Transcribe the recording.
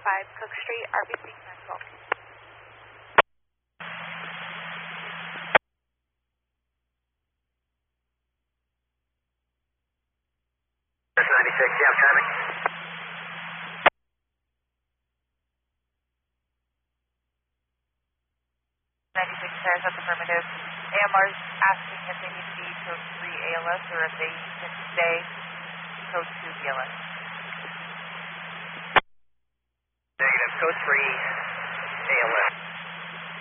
Cook Street, RBC Central. 96, yeah, traffic. 96 Paris, that's affirmative. AMR's asking if they need to be code 3 ALS or if they can stay code 2 BLS. Negative, code 3 ALS.